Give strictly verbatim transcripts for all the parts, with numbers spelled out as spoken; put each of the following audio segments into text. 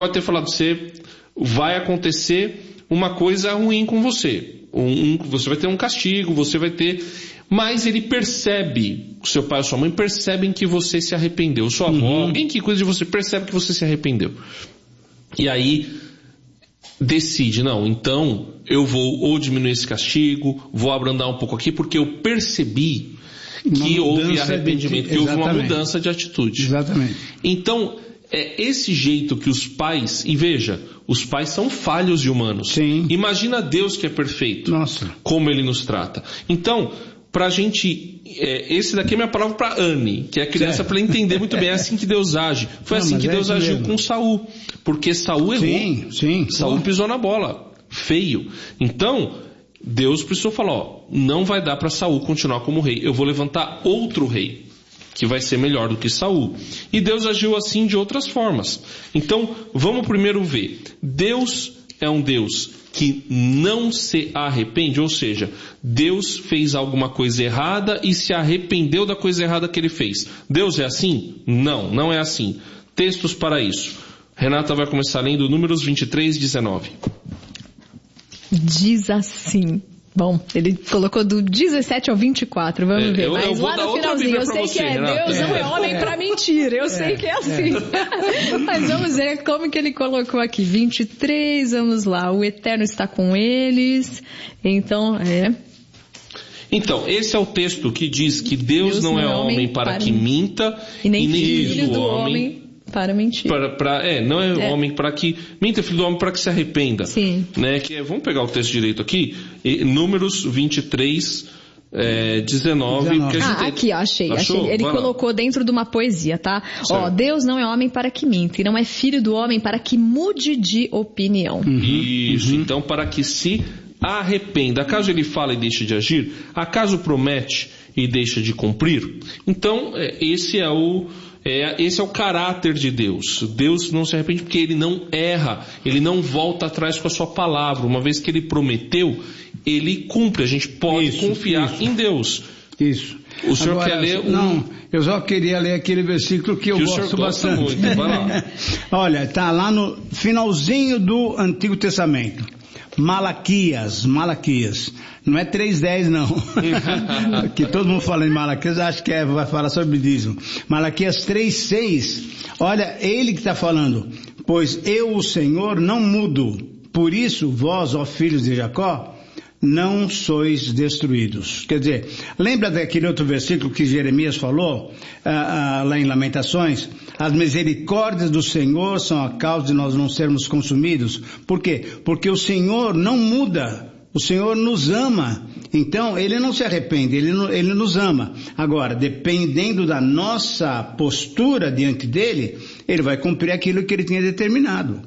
pode ter falado pra você, vai acontecer uma coisa ruim com você. Um, um, você vai ter um castigo, você vai ter... Mas ele percebe, o seu pai ou sua mãe percebem que você se arrependeu. Sua avó, Uhum. alguém que cuida de você, percebe que você se arrependeu. E aí, decide, não, então eu vou ou diminuir esse castigo, vou abrandar um pouco aqui, porque eu percebi que houve arrependimento, de... que houve uma mudança de atitude. Exatamente. Então, é esse jeito que os pais, e veja, os pais são falhos e humanos. Sim. Imagina Deus que é perfeito. Nossa. Como Ele nos trata. Então, pra gente, é, esse daqui é minha palavra pra Anne, que é a criança, para ela entender muito bem, é assim que Deus age. Foi Não, assim que é Deus agiu mesmo. com Saul. Porque Saul errou. Sim, sim. Saul Pô. pisou na bola. Feio. Então, Deus precisou falar, ó, não vai dar para Saul continuar como rei. Eu vou levantar outro rei, que vai ser melhor do que Saul. E Deus agiu assim de outras formas. Então, vamos primeiro ver. Deus é um Deus que não se arrepende, ou seja, Deus fez alguma coisa errada e se arrependeu da coisa errada que ele fez. Deus é assim? Não, não é assim. Textos para isso. Renata vai começar lendo Números vinte e três, dezenove. Diz assim. Bom, ele colocou do dezessete ao vinte e quatro, vamos É, ver. eu- Mas eu vou lá dar no outra finalzinho, Bíblia eu pra sei você, que é Renata. Deus não é homem pra mentir, eu sei que é assim. Mas vamos ver como que ele colocou aqui. vinte e três, vamos lá. O Eterno está com eles. Então, é... Então, esse é o texto que diz que Deus, Deus não é homem para que minta E nem, filho do homem para mentir. Para, para, é, não é, É. homem para que minta, filho do homem para que se arrependa. Sim. Né, que é, vamos pegar o texto direito aqui, e, Números vinte e três, é, dezenove. dezenove. Que a gente, Ah, aqui, ó, achei, achou? achei. Ele Vai lá. colocou dentro de uma poesia, tá? Ó, Certo. Deus não é homem para que minta, e não é filho do homem para que mude de opinião. Isso, então para que se arrependa. Acaso ele fala e deixa de agir? Acaso promete e deixa de cumprir? Então, é, esse é o é, esse é o caráter de Deus. Deus não se arrepende porque ele não erra, ele não volta atrás com a sua palavra. Uma vez que ele prometeu, ele cumpre. A gente pode Isso, confiar isso. em Deus. Isso. O senhor Agora, quer ler um... Não, eu só queria ler aquele versículo que eu Que o senhor gosto gosta bastante. muito, vai lá. Olha, tá lá no finalzinho do Antigo Testamento. Malaquias, Malaquias. Não é três dez não. Que todo mundo fala em Malaquias, acho que é, vai falar sobre dízimo. Malaquias três seis. Olha, ele que está falando. Pois eu, o Senhor, não mudo. Por isso, vós, ó filhos de Jacó, não sois destruídos. Quer dizer, lembra daquele outro versículo que Jeremias falou, ah, ah, lá em Lamentações? As misericórdias do Senhor são a causa de nós não sermos consumidos. Por quê? Porque o Senhor não muda. O Senhor nos ama. Então, Ele não se arrepende, Ele, ele nos ama. Agora, dependendo da nossa postura diante dEle, Ele vai cumprir aquilo que Ele tinha determinado.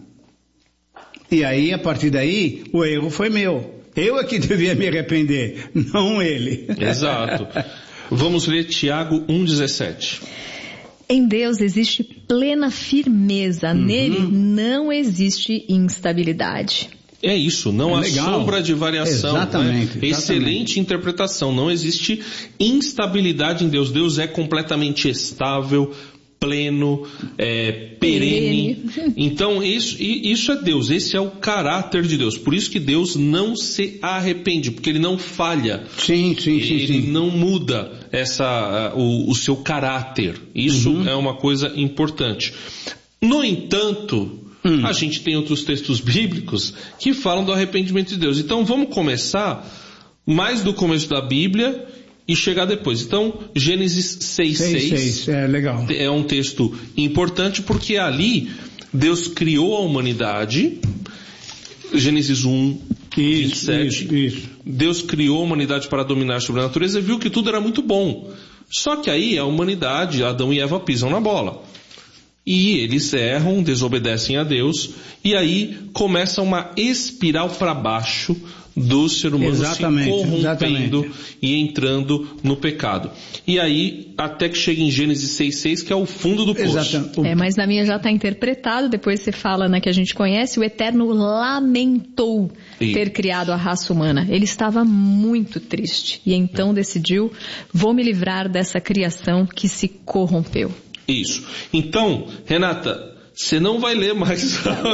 E aí, a partir daí, o erro foi meu. Eu é que devia me arrepender, não ele. Exato. Vamos ler Tiago um, dezessete. Em Deus existe plena firmeza, Uhum. nele não existe instabilidade. É isso, não É há legal. sombra de variação. Exatamente, Né? exatamente. Excelente interpretação, não existe instabilidade em Deus. Deus é completamente estável, pleno, é, perene. Perene. Então isso, i- isso é Deus, esse é o caráter de Deus. Por isso que Deus não se arrepende, porque Ele não falha. Sim, sim, sim, Ele sim. não muda essa, o, o seu caráter. Isso Uhum. é uma coisa importante. No entanto, Hum. a gente tem outros textos bíblicos que falam do arrependimento de Deus. Então vamos começar mais do começo da Bíblia e chegar depois. Então, Gênesis seis, Seis, seis seis, é legal. é um texto importante porque ali Deus criou a humanidade. Gênesis um, vinte e sete. Isso, isso. Deus criou a humanidade para dominar sobre a natureza e viu que tudo era muito bom. Só que aí a humanidade, Adão e Eva pisam na bola. E eles erram, desobedecem a Deus, e aí começa uma espiral para baixo do ser humano Exatamente, se corrompendo exatamente. e entrando no pecado. E aí, até que chega em Gênesis seis, seis, que é o fundo do poço. Exatamente. O- É, mas na minha já está interpretado, depois você fala, né, que a gente conhece, o Eterno lamentou Isso. ter criado a raça humana. Ele estava muito triste e então decidiu, vou me livrar dessa criação que se corrompeu. Isso. Então, Renata, você não vai ler mais